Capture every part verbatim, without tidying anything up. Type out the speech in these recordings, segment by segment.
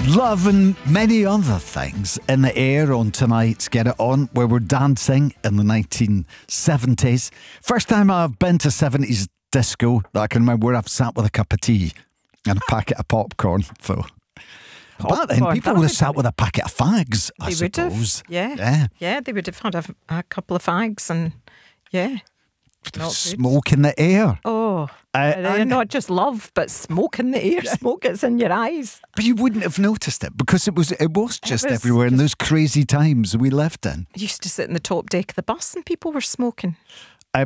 Love and many other things in the air on tonight's Get It On, where we're dancing in the nineteen seventies. First time I've been to seventies disco that I can remember, where I've sat with a cup of tea and a packet of popcorn. So, but then people would have sat with a packet of fags, I They would suppose. have, yeah. yeah. Yeah, they would have had a, a couple of fags and, yeah. Not Smoke good. In the air. Oh, Uh, uh, and- not just love, but smoke in the air. Smoke it's in your eyes. But you wouldn't have noticed it because it was it was just was everywhere in just- those crazy times we lived in. I used to sit in the top deck of the bus and people were smoking. Uh,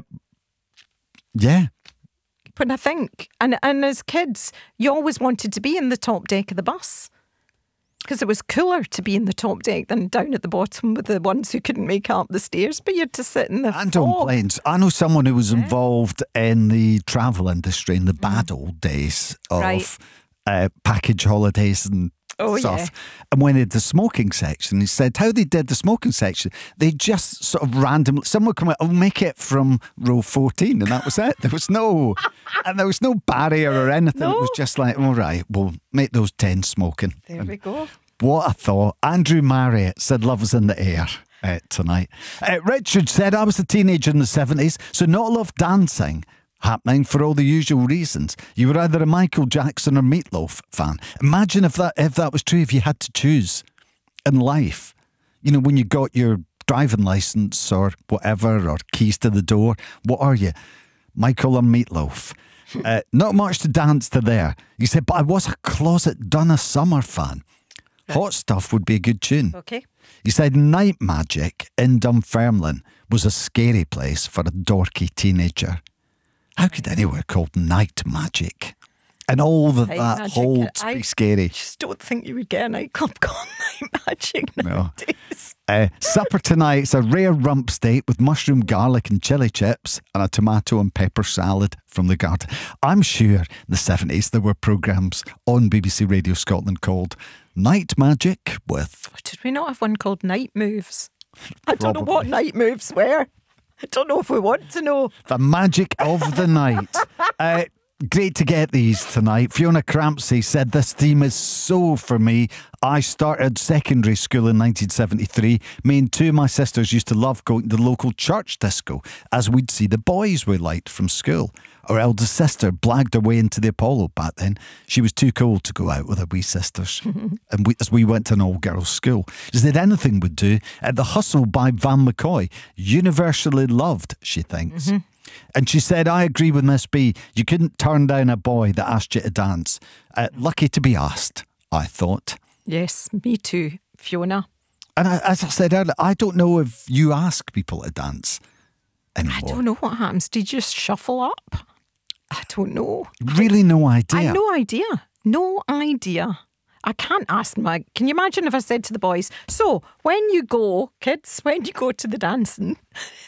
yeah. When I think, and and as kids, you always wanted to be in the top deck of the bus because it was cooler to be in the top deck than down at the bottom with the ones who couldn't make it up the stairs. But you had to sit in the And on fog. planes. I know someone who was involved in the travel industry in the bad old days of Right. uh, package holidays and Oh, stuff. yeah. And when they did the smoking section, he said how they did the smoking section, they just sort of randomly, someone would come out, I'll make it from row fourteen, and that was it. There was no, and there was no barrier or anything. It was No. just like, all right, we'll make those ten smoking. There And we go. what a thought. Andrew Marriott said love was in the air uh, tonight. Uh, Richard said I was a teenager in the seventies, so not a lot of dancing happening for all the usual reasons. You were either a Michael Jackson or Meatloaf fan. Imagine if that if that was true, if you had to choose in life. You know, when you got your driving licence or whatever, or keys to the door, what are you? Michael or Meatloaf? uh, not much to dance to there. He said, but I was a closet Donna Summer fan. Hot Stuff would be a good tune. Okay. He said Night Magic in Dunfermline was a scary place for a dorky teenager. How could anywhere called Night Magic and all that Night that Magic, holds I- be scary? Just don't think you would get a nightclub called Night Magic No. nowadays. Uh, supper tonight's a rare rump steak with mushroom, garlic and chilli chips and a tomato and pepper salad from the garden. I'm sure in the seventies there were programmes on B B C Radio Scotland called Night Magic with... Did we not have one called Night Moves? I don't know what Probably. night moves were. I don't know if we want to know. The magic of the night. Uh, great to get these tonight. Fiona Crampsey said this theme is so for me. I started secondary school in nineteen seventy-three. Me and two of my sisters used to love going to the local church disco as we'd see the boys we liked from school. Our eldest sister blagged away into the Apollo back then. She was too cool to go out with her wee sisters. And we, as we went to an all-girls school, she said anything would do. At The Hustle by Van McCoy, universally loved, she thinks. And she said, I agree with Miss B. You couldn't turn down a boy that asked you to dance. Uh, lucky to be asked, I thought. Yes, me too, Fiona. And I, as I said earlier, I don't know if you ask people to dance anymore. I don't know what happens. Do you just shuffle up? I don't know. Really no idea. I have no idea. No idea. I can't ask my... Can you imagine if I said to the boys, so when you go, kids, when you go to the dancing,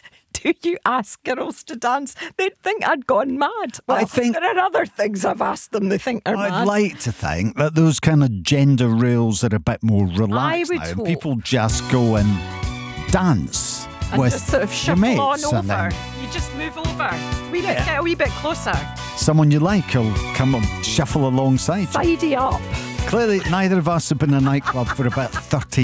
do you ask girls to dance? They'd think I'd gone mad. Well, I think- there are other things I've asked them they think are I'd mad. like to think that those kind of gender rules are a bit more relaxed would now. And hope. people just go and dance and with just sort of your shuffle mates. on and over. then You just move over. Wee bit, Yeah. get a wee bit closer. someone you like will come and shuffle alongside you. Tidy up. Clearly, neither of us have been in a nightclub for about thirty